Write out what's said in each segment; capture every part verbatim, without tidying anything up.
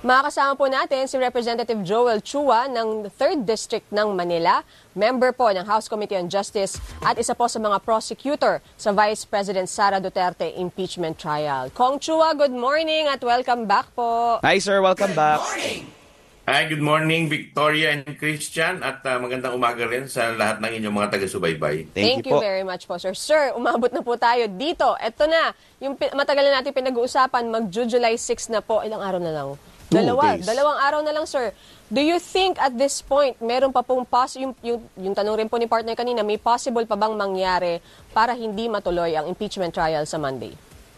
Makakasama po natin si Representative Joel Chua ng third District ng Manila, member po ng House Committee on Justice at isa po sa mga prosecutor sa Vice President Sara Duterte impeachment trial. Kong Chua, good morning at welcome back po. Hi sir, welcome back. Hi, good morning Victoria and Christian at uh, magandang umaga rin sa lahat ng inyong mga taga-subaybay. Thank Thank, you, you po. very much po, sir. Sir, umabot na po tayo dito. Ito na, yung pi- matagal na natin pinag-uusapan, mag-July sixth na po. Ilang araw na lang? Two Dalawa. days. Dalawang araw na lang, sir. Do you think at this point, meron pa pong pos- yung, yung, yung tanong rin po ni partner kanina, may possible pa bang mangyari para hindi matuloy ang impeachment trial sa Monday?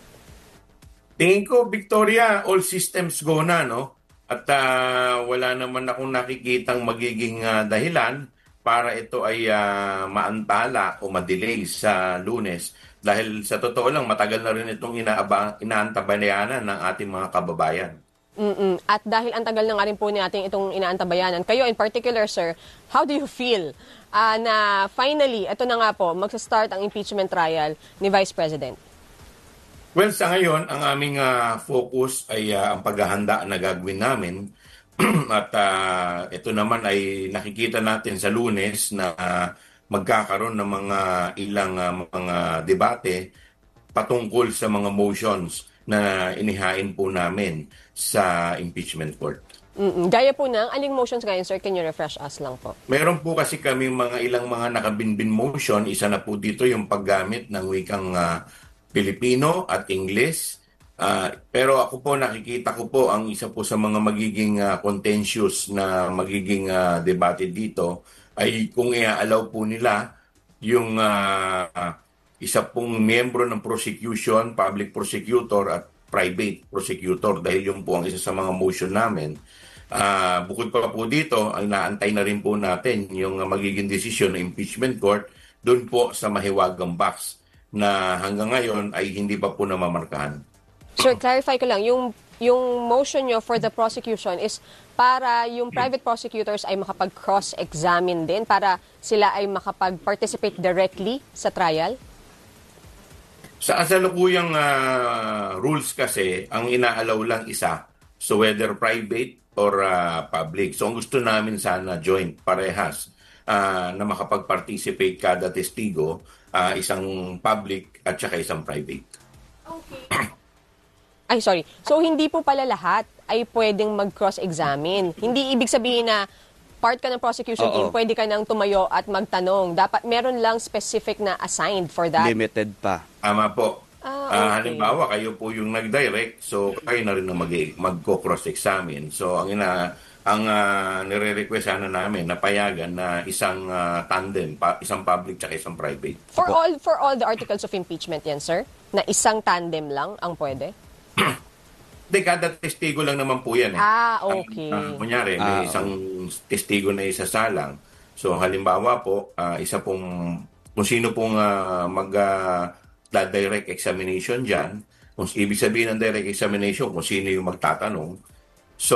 Tingin ko, Victoria, all systems go na, no? At uh, wala naman akong nakikitang magiging uh, dahilan para ito ay uh, maantala o madelay sa Lunes. Dahil sa totoo lang, matagal na rin itong inaaba, inaantabayanan ng ating mga kababayan. Mm-mm. At dahil ang tagal na nga rin po natin itong inaantabayanan, kayo in particular, sir, how do you feel uh, na finally, ito na nga po, magsa-start ang impeachment trial ni Vice President? Well, sa ngayon, ang aming uh, focus ay uh, ang paghahanda na gagawin namin. At uh, ito naman ay nakikita natin sa Lunes na uh, magkakaroon ng mga ilang uh, mga debate patungkol sa mga motions na inihain po namin sa impeachment court. Mm-mm. Gaya po ng, aling motions ngayon, sir? Can you refresh us lang po? Meron po kasi kami mga ilang mga nakabinbin motion. Isa na po dito yung paggamit ng wikang uh, Pilipino at Ingles. Uh, pero ako po nakikita ko po ang isa po sa mga magiging uh, contentious na magiging uh, debate dito ay kung i-allow po nila yung uh, uh, isa pong miyembro ng prosecution, public prosecutor at private prosecutor dahil yung po ang isa sa mga motion namin. Uh, bukod pa po dito, ang naantay na rin po natin yung uh, magiging desisyon ng impeachment court doon po sa mahiwagang box na hanggang ngayon ay hindi pa po namamarkahan. Sir, clarify ko lang, yung, yung motion nyo for the prosecution is para yung private prosecutors ay makapag-cross-examine din, para sila ay makapag-participate directly sa trial? Sa kasalukuyang uh, rules kasi, ang inaalaw lang isa. So whether private or uh, public. So ang gusto namin sana joint, parehas, uh, na makapag-participate kada testigo, uh, isang public at saka isang private. Okay. Ay, sorry. So hindi po pala lahat ay pwedeng mag-cross-examine. Hindi ibig sabihin na part ka ng prosecution Oo. team, pwede ka nang tumayo at magtanong. Dapat meron lang specific na assigned for that. Limited pa. Tama po. Ah, Ah, okay. halimbawa, kayo po yung nag-direct, so kayo na rin ang mag- magko-cross-examine. So ang ina ang uh, nire-request sana namin na payagan na isang uh, tandem, pa, isang public at isang private. For all for all the articles of impeachment yan, sir? Na isang tandem lang ang pwede? Hindi, kada testigo lang naman po yan eh. Ah, okay. Ang, uh, kunyari, may Ah, isang testigo na isasalang. So halimbawa po, uh, isa pong, kung sino pong uh, mag uh, direct examination dyan, kung ibig sabihin ng direct examination, kung sino yung magtatanong. So,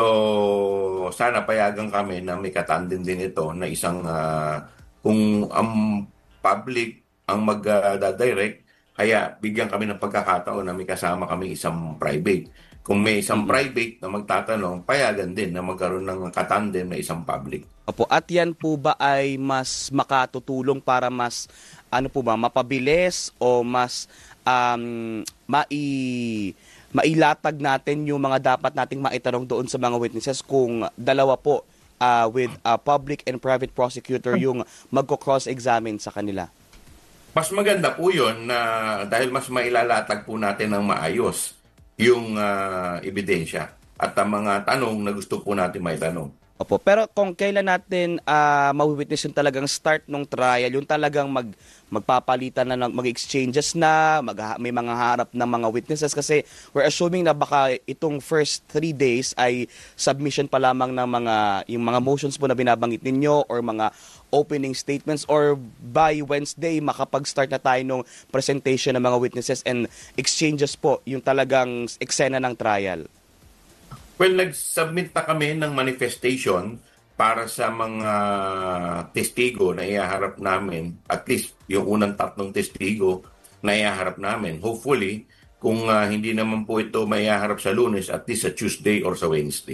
sana payagan kami na may katandem din ito na isang, uh, kung ang public ang mag-direct, kaya bigyan kami ng pagkakataon na may kasama kami isang private. Kung may isang mm-hmm. private na magtatanong, payagan din na magkaroon ng katandem na isang public. Opo, at yan po ba ay mas makatutulong para mas ano po ba, mapabilis o mas um, mai mailatag natin yung mga dapat nating maitanong doon sa mga witnesses kung dalawa po uh, with a public and private prosecutor yung magko-cross-examine sa kanila? Mas maganda po yun na dahil mas mailalatag po natin ng maayos yung uh, ebidensya at ang mga tanong na gusto po natin maitanong. Opo, pero kung kailan natin uh, mawi-witness yung talagang start ng trial, yung talagang mag magpapalitan na, mag-exchanges na, mag, may mga harap ng mga witnesses kasi we're assuming na baka itong first three days ay submission pa lamang ng mga, yung mga motions po na binabanggit ninyo or mga opening statements or by Wednesday makapag-start na tayo ng presentation ng mga witnesses and exchanges po yung talagang eksena ng trial. Well, nag-submit na kami ng manifestation para sa mga testigo na ihaharap namin, at least yung unang tatlong testigo na ihaharap namin. Hopefully, kung uh, hindi naman po ito maihaharap sa Lunes, at least sa Tuesday or sa Wednesday.